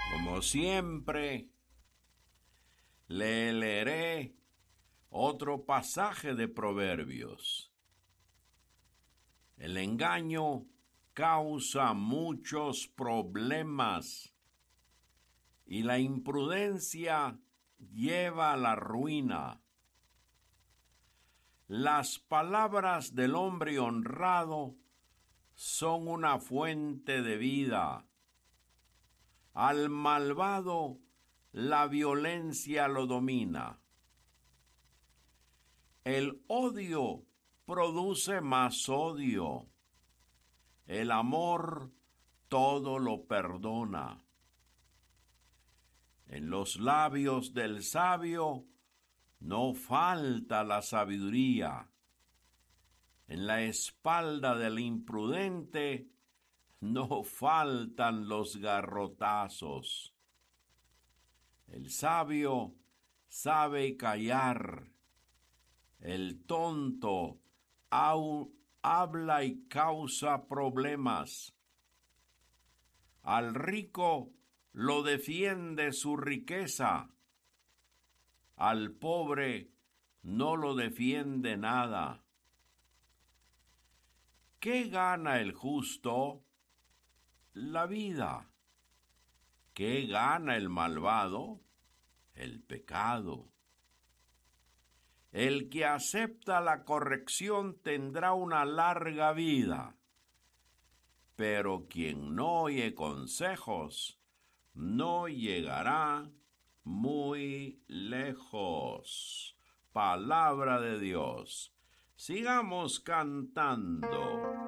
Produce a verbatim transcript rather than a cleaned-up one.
Como siempre, le leeré otro pasaje de Proverbios. El engaño causa muchos problemas y la imprudencia lleva a la ruina. Las palabras del hombre honrado son una fuente de vida. Al malvado la violencia lo domina. El odio produce más odio. El amor todo lo perdona. En los labios del sabio no falta la sabiduría. En la espalda del imprudente no faltan los garrotazos. El sabio sabe callar. El tonto au, habla y causa problemas. Al rico lo defiende su riqueza. Al pobre no lo defiende nada. ¿Qué gana el justo? La vida. ¿Qué gana el malvado? El pecado. El que acepta la corrección tendrá una larga vida, pero quien no oye consejos no llegará muy lejos. Palabra de Dios. Sigamos cantando.